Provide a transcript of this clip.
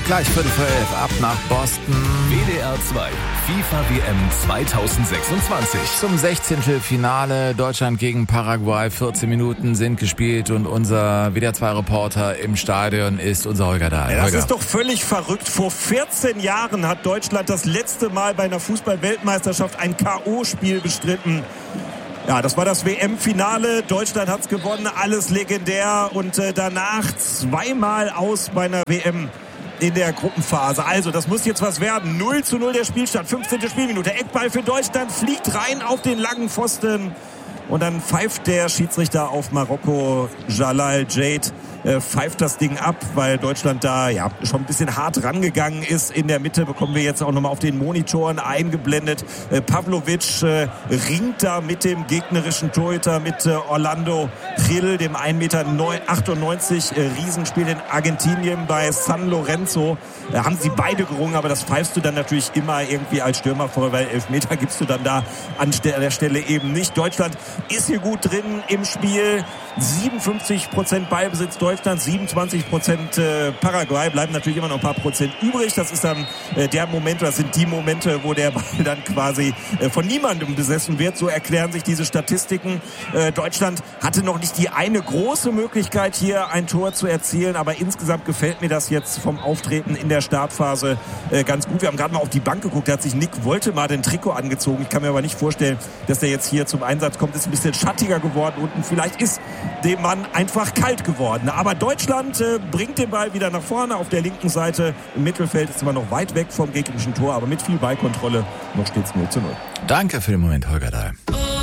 Gleich 11:15 ab nach Boston. WDR 2, FIFA WM 2026. Zum 16. Finale Deutschland gegen Paraguay. 14 Minuten sind gespielt und unser WDR 2 Reporter im Stadion ist unser Holger Dahl. Ja, das ist doch völlig verrückt. Vor 14 Jahren hat Deutschland das letzte Mal bei einer Fußball-Weltmeisterschaft ein K.O.-Spiel bestritten. Ja, das war das WM-Finale. Deutschland hat's gewonnen, alles legendär. Und danach zweimal aus bei einer WM in der Gruppenphase. Also, das muss jetzt was werden. 0:0 der Spielstand, 15. Spielminute. Eckball für Deutschland, fliegt rein auf den langen Pfosten. Und dann pfeift der Schiedsrichter auf Marokko, Jalal Jade, pfeift das Ding ab, weil Deutschland da ja schon ein bisschen hart rangegangen ist. In der Mitte bekommen wir jetzt auch nochmal auf den Monitoren eingeblendet. Pavlovic ringt da mit dem gegnerischen Torhüter, mit Orlando Gil, dem 1,98 Meter Riesenspiel in Argentinien bei San Lorenzo. Haben sie beide gerungen, aber das pfeifst du dann natürlich immer irgendwie als Stürmer vor, weil Elfmeter gibst du dann da an der Stelle eben nicht. Deutschland ist hier gut drin im Spiel. 57% Ballbesitz Deutschland, 27% Paraguay. Bleiben natürlich immer noch ein paar Prozent übrig. Das ist dann der Moment, das sind die Momente, wo der Ball dann quasi von niemandem besessen wird. So erklären sich diese Statistiken. Deutschland hatte noch nicht die eine große Möglichkeit, hier ein Tor zu erzielen. Aber insgesamt gefällt mir das jetzt vom Auftreten in der Startphase ganz gut. Wir haben gerade mal auf die Bank geguckt. Da hat sich Nick Woltemar den Trikot angezogen. Ich kann mir aber nicht vorstellen, dass der jetzt hier zum Einsatz kommt. Ist ein bisschen schattiger geworden unten. Vielleicht ist dem Mann einfach kalt geworden. Aber Deutschland bringt den Ball wieder nach vorne auf der linken Seite. Im Mittelfeld ist immer noch weit weg vom gegnerischen Tor, aber mit viel Ballkontrolle noch steht's 0:0. Danke für den Moment, Holger Dahl.